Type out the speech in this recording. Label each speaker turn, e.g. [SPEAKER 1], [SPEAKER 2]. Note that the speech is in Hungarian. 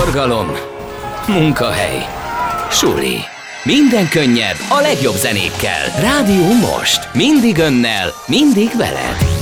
[SPEAKER 1] Forgalom, munkahely, suli. Minden könnyed a legjobb zenékkel. Rádió Most. Mindig önnel, mindig veled.